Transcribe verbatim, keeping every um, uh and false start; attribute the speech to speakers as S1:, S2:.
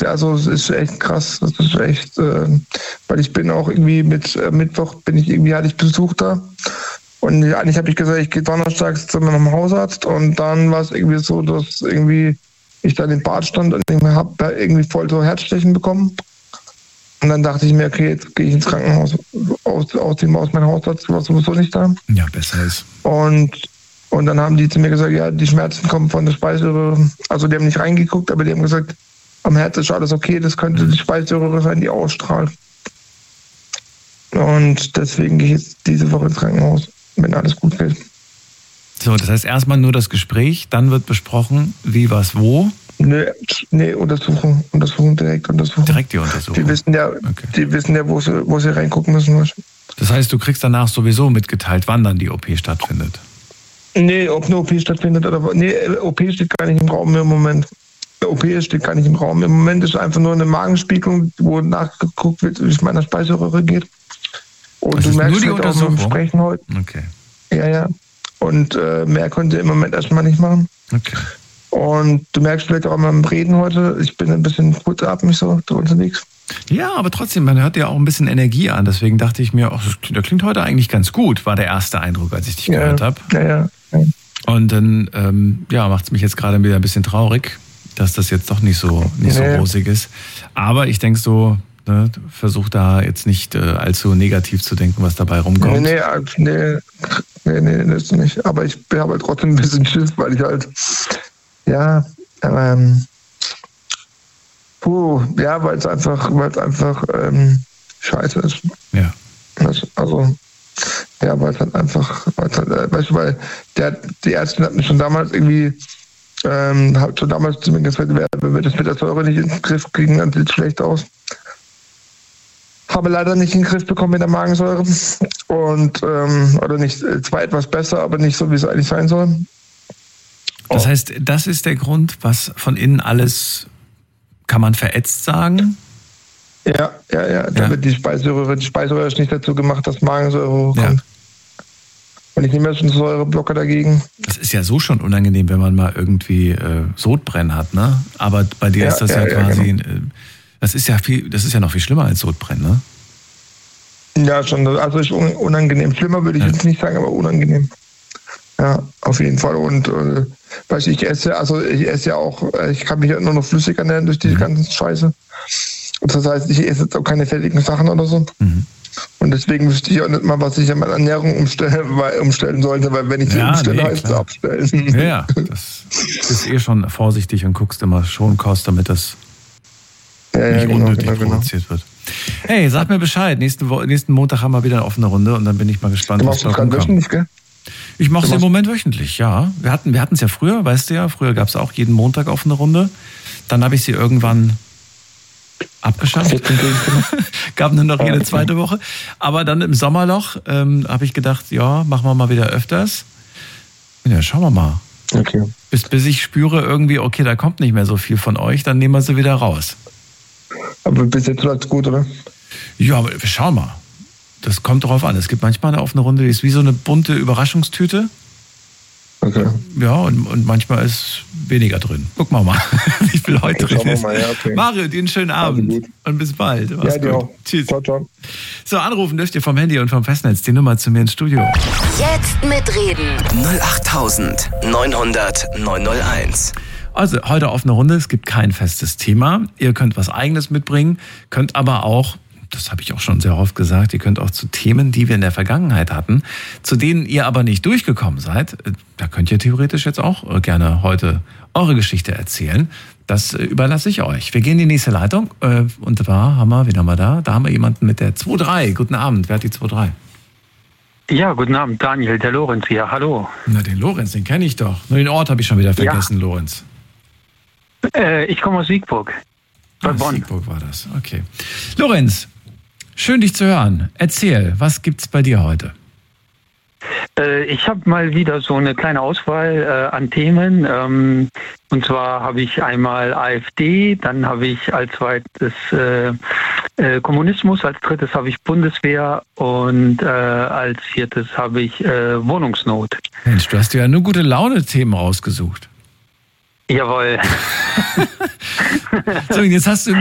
S1: also es ist echt krass. Das ist echt, äh, weil ich bin auch irgendwie mit äh, Mittwoch bin ich irgendwie, hatte ich Besuch da. Und eigentlich habe ich gesagt, ich gehe donnerstags zu meinem Hausarzt und dann war es irgendwie so, dass irgendwie ich da im Bad stand und ich habe da irgendwie voll so Herzstechen bekommen. Und dann dachte ich mir, okay, jetzt gehe ich ins Krankenhaus. Aus, aus dem aus meinem Hausarzt war sowieso nicht da.
S2: Ja, besser ist.
S1: Und, und dann haben die zu mir gesagt, ja, die Schmerzen kommen von der Speiseröhre. Also die haben nicht reingeguckt, aber die haben gesagt, am Herz ist alles okay, das könnte die Speiseröhre sein, die ausstrahlt. Und deswegen gehe ich jetzt diese Woche ins Krankenhaus, wenn alles gut geht.
S2: So, das heißt erstmal nur das Gespräch, dann wird besprochen, wie, was, wo.
S1: Nee, nee, Untersuchung, Untersuchung, direkt Untersuchung.
S2: Direkt die Untersuchung?
S1: Die wissen ja, okay. die wissen ja, wo sie, wo sie reingucken müssen.
S2: Das heißt, du kriegst danach sowieso mitgeteilt, wann dann die O P stattfindet?
S1: Nee, ob eine O P stattfindet oder... Nee, O P steht gar nicht im Raum im Moment. O P steht gar nicht im Raum. Im Moment ist einfach nur eine Magenspiegelung, wo nachgeguckt wird, wie es meiner Speiseröhre geht. Und
S2: das
S1: du
S2: ist
S1: merkst
S2: nur die
S1: halt auch beim Sprechen heute.
S2: Okay.
S1: Ja, ja. Und äh, mehr konnte im Moment erstmal nicht machen.
S2: Okay.
S1: Und du merkst vielleicht auch beim Reden heute, ich bin ein bisschen kurzatmig so unterwegs.
S2: Ja, aber trotzdem, man hört ja auch ein bisschen Energie an. Deswegen dachte ich mir, ach, das klingt, das klingt heute eigentlich ganz gut, war der erste Eindruck, als ich dich
S1: ja,
S2: gehört habe.
S1: Ja, ja, ja.
S2: Und dann ähm, ja, macht es mich jetzt gerade wieder ein bisschen traurig, dass das jetzt doch nicht so, nicht so
S1: ja,
S2: rosig ist. Aber ich denke so, ne, versuch da jetzt nicht äh, allzu negativ zu denken, was dabei rumkommt.
S1: Nee, nee, nee, nee, nee, das ist nicht. Aber ich habe halt trotzdem ein bisschen Schiss, weil ich halt, ja, ähm, puh, ja, weil es einfach, weil es einfach ähm, scheiße ist.
S2: Ja.
S1: Das, also, ja, weil es halt einfach, weil's halt, äh, weißt du, weil der, die Ärztin hat mich schon damals irgendwie, ähm, hat schon damals zu mir gesagt, wenn wir das mit der Säure nicht in den Griff kriegen, dann sieht es schlecht aus. Habe leider nicht in den Griff bekommen mit der Magensäure. Und, ähm, oder nicht, zwar etwas besser, aber nicht so, wie es eigentlich sein soll.
S2: Das heißt, das ist der Grund, was von innen alles, kann man verätzt sagen?
S1: Ja, ja, ja. Da
S2: ja.
S1: wird die Speiseröhre, die Speiseröhre ist nicht dazu gemacht, dass Magensäure hochkommt. Ja. Und ich nehme jetzt einen Säureblocker dagegen.
S2: Das ist ja so schon unangenehm, wenn man mal irgendwie äh, Sodbrennen hat, ne? Aber bei dir
S1: ja,
S2: ist das
S1: ja,
S2: ja,
S1: ja
S2: quasi,
S1: genau.
S2: äh, das ist ja viel, das ist ja noch viel schlimmer als Sodbrennen, ne?
S1: Ja, schon. Also ist unangenehm. Schlimmer würde ich ja. jetzt nicht sagen, aber unangenehm. Ja, auf jeden Fall. Und äh, weißt du, ich esse, also ich esse ja auch, ich kann mich ja nur noch flüssig ernähren durch diese mhm. ganzen Scheiße. Und das heißt, ich esse jetzt auch keine fertigen Sachen oder so. Mhm. Und deswegen wüsste ich auch nicht mal, was ich an meiner Ernährung umstellen, weil, umstellen sollte, weil wenn ich sie
S2: ja,
S1: umstelle,
S2: nee,
S1: heißt es abstellen.
S2: Ja, ja, das bist eh schon vorsichtig und guckst immer schon Kost, damit das
S1: ja, ja,
S2: nicht
S1: genau,
S2: unnötig
S1: genau,
S2: produziert genau. wird. Hey, sag mir Bescheid. Nächsten, Wo- nächsten Montag haben wir wieder eine offene Runde und dann bin ich mal gespannt,
S1: du
S2: was da
S1: rumkommt. Wöchentlich, gell?
S2: Ich mache es im Moment wöchentlich, ja. Wir hatten wir hatten es ja früher, weißt du ja, früher gab es auch jeden Montag offene Runde. Dann habe ich sie irgendwann abgeschafft. Gab nur noch jede okay. zweite Woche. Aber dann im Sommerloch ähm, habe ich gedacht, ja, machen wir mal wieder öfters. Ja, schauen wir mal.
S1: Okay.
S2: Bis, bis ich spüre irgendwie, okay, da kommt nicht mehr so viel von euch, dann nehmen wir sie wieder raus.
S1: Aber bis jetzt läuft's gut, oder?
S2: Ja, aber wir schauen mal. Das kommt drauf an. Es gibt manchmal eine offene Runde, die ist wie so eine bunte Überraschungstüte.
S1: Okay.
S2: Ja, und, und manchmal ist weniger drin. Gucken wir mal, wie viel heute drin ist.
S1: Mal, ja, okay.
S2: Mario, dir einen schönen Abend also und bis bald. Mach's
S1: ja, dir
S2: gut.
S1: auch.
S2: Tschüss.
S1: Ciao, ciao.
S2: So, anrufen dürft ihr vom Handy und vom Festnetz die Nummer zu mir ins Studio.
S3: Jetzt mitreden.
S4: null acht neun hundert neun null eins.
S2: Also, heute offene Runde. Es gibt kein festes Thema. Ihr könnt was Eigenes mitbringen, könnt aber auch, das habe ich auch schon sehr oft gesagt, ihr könnt auch zu Themen, die wir in der Vergangenheit hatten, zu denen ihr aber nicht durchgekommen seid, da könnt ihr theoretisch jetzt auch gerne heute eure Geschichte erzählen. Das überlasse ich euch. Wir gehen in die nächste Leitung und da haben wir, wen haben wir da? Da haben wir jemanden mit der zwei drei. Guten Abend, wer hat die zwei drei?
S5: Ja, guten Abend, Daniel, der Lorenz hier, hallo.
S2: Na, den Lorenz, den kenne ich doch. Nur den Ort habe ich schon wieder vergessen, ja. Lorenz.
S5: Äh, ich komme aus Siegburg. Bei
S2: ah,
S5: Bonn.
S2: Siegburg war das, okay. Lorenz, schön dich zu hören. Erzähl, was gibt's bei dir heute?
S5: Äh, ich habe mal wieder so eine kleine Auswahl äh, an Themen. Ähm, und zwar habe ich einmal AfD, dann habe ich als zweites äh, äh, Kommunismus, als drittes habe ich Bundeswehr und äh, als viertes habe ich äh, Wohnungsnot.
S2: Mensch, du hast dir ja nur gute Laune-Themen ausgesucht.
S5: Jawohl.
S2: So, jetzt hast du